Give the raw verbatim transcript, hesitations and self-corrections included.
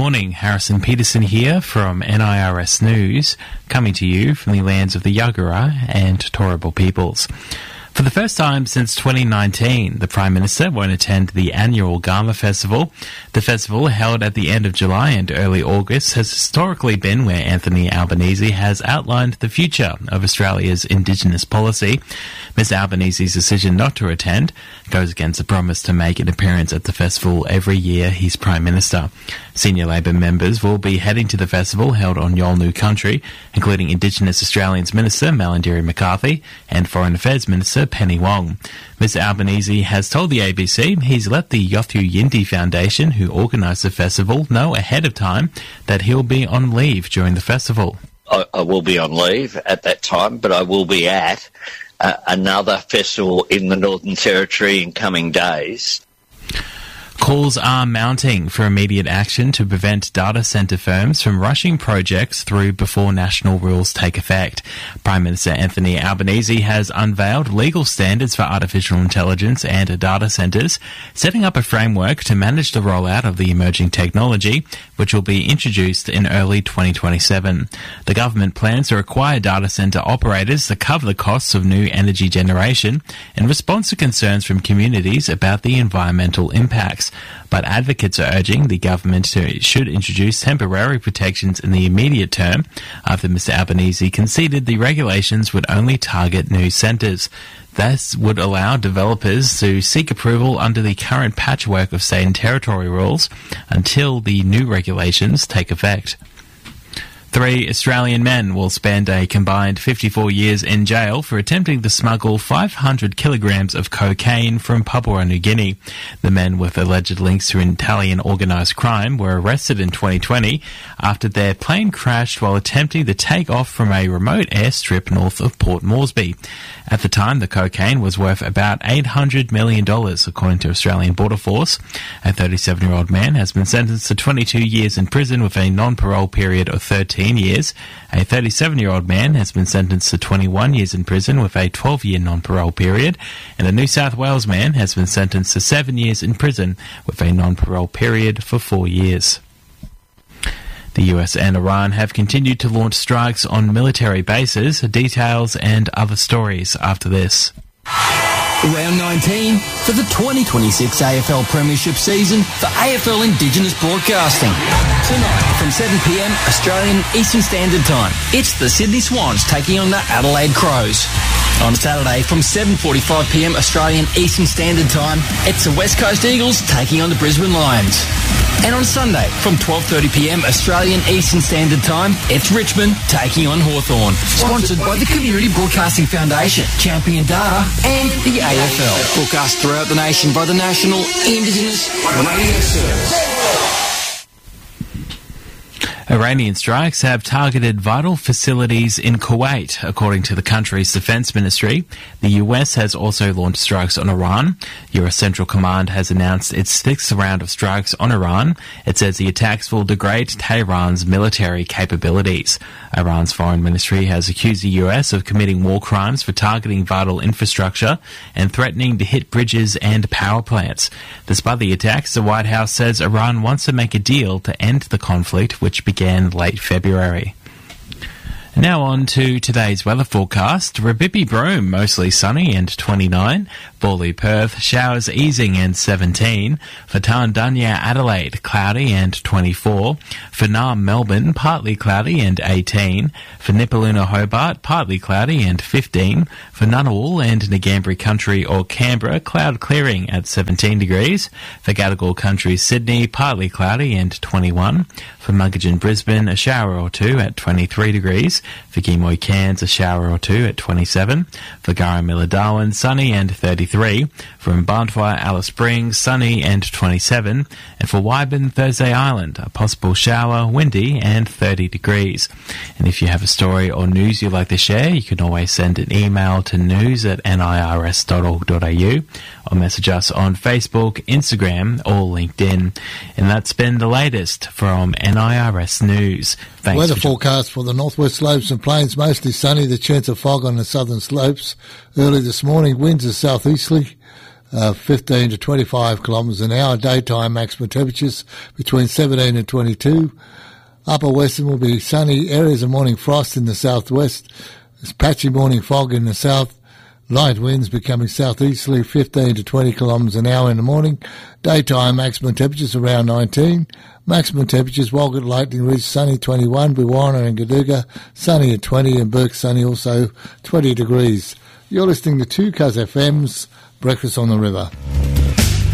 morning, Harrison Peterson here from N I R S News, coming to you from the lands of the Yagara and Turrbal peoples. For the first time since twenty nineteen, the Prime Minister won't attend the annual Garma Festival. The festival, held at the end of July and early August, has historically been where Anthony Albanese has outlined the future of Australia's Indigenous policy. Mister Albanese's decision not to attend goes against the promise to make an appearance at the festival every year he's Prime Minister. Senior Labor members will be heading to the festival held on Yolngu country, including Indigenous Australians Minister Malarndirri McCarthy and Foreign Affairs Minister Penny Wong. Mister Albanese has told the A B C he's let the Yothu Yindi Foundation, who organised the festival, know ahead of time that he'll be on leave during the festival. I, I will be on leave at that time, but I will be at uh, another festival in the Northern Territory in coming days. Calls are mounting for immediate action to prevent data centre firms from rushing projects through before national rules take effect. Prime Minister Anthony Albanese has unveiled legal standards for artificial intelligence and data centres, setting up a framework to manage the rollout of the emerging technology, which will be introduced in early twenty twenty-seven. The government plans to require data centre operators to cover the costs of new energy generation in response to concerns from communities about the environmental impacts. But advocates are urging the government to, should introduce temporary protections in the immediate term after Mister Albanese conceded the regulations would only target new centres. This would allow developers to seek approval under the current patchwork of state and territory rules until the new regulations take effect. Three Australian men will spend a combined fifty-four years in jail for attempting to smuggle five hundred kilograms of cocaine from Papua New Guinea. The men with alleged links to Italian organised crime were arrested in twenty twenty after their plane crashed while attempting to take off from a remote airstrip north of Port Moresby. At the time, the cocaine was worth about eight hundred million dollars, according to Australian Border Force. A thirty-seven-year-old man has been sentenced to twenty-two years in prison with a non-parole period of thirteen years. A thirty-seven-year-old man has been sentenced to twenty-one years in prison with a twelve-year non-parole period, and a New South Wales man has been sentenced to seven years in prison with a non-parole period for four years. The U S and Iran have continued to launch strikes on military bases. Details and other stories after this. Round nineteen for the twenty twenty-six A F L Premiership season for A F L Indigenous Broadcasting. Tonight from seven p m Australian Eastern Standard Time, it's the Sydney Swans taking on the Adelaide Crows. On Saturday from seven forty-five p m Australian Eastern Standard Time, it's the West Coast Eagles taking on the Brisbane Lions. And on Sunday from twelve thirty p m Australian Eastern Standard Time, it's Richmond taking on Hawthorn. Sponsored by the Community Broadcasting Foundation, Champion Data and the A F L. Broadcast throughout the nation by the National Indigenous Radio Service. Iranian strikes have targeted vital facilities in Kuwait, according to the country's defense ministry. The U S has also launched strikes on Iran. U S Central Command has announced its sixth round of strikes on Iran. It says the attacks will degrade Tehran's military capabilities. Iran's foreign ministry has accused the U S of committing war crimes for targeting vital infrastructure and threatening to hit bridges and power plants. Despite the attacks, the White House says Iran wants to make a deal to end the conflict, which began late February. Now on to today's weather forecast. Rabipi Broome, mostly sunny and twenty-nine. Bawley Perth, showers easing and seventeen. For Tarndanya Adelaide, cloudy and twenty-four. For Naarm Melbourne, partly cloudy and eighteen. For Nipaluna Hobart, partly cloudy and fifteen. For Ngunnawal and Ngambri Country or Canberra, cloud clearing at seventeen degrees. For Gadigal Country Sydney, partly cloudy and twenty-one. For Muggeridge Brisbane, a shower or two at twenty-three degrees. For Gimoy Cairns, a shower or two at twenty-seven. For Garramilla Darwin, sunny and thirty-three. For Mbarntwa Alice Springs, sunny and twenty-seven. And for Wyburn Thursday Island, a possible shower, windy and thirty degrees. And if you have a story or news you'd like to share, you can always send an email to news at nirs dot org dot a u or message us on Facebook, Instagram or LinkedIn. And that's been the latest from N I R S News. Thanks. Weather for forecast for the northwest slopes and plains, mostly sunny. The chance of fog on the southern slopes early this morning. Winds are southeasterly. uh, fifteen to twenty-five kilometres an hour. Daytime maximum temperatures between seventeen and twenty-two. Upper Western will be sunny. Areas of morning frost in the southwest. There's patchy morning fog in the south. Light winds becoming southeasterly, fifteen to twenty kilometres an hour in the morning. Daytime maximum temperatures around nineteen. Maximum temperatures, Walgett, Lightning Ridge, sunny twenty-one. Biwarna and Gaduga, sunny at twenty. And Burke, sunny also twenty degrees. You're listening to two Cuz F M's Breakfast on the River.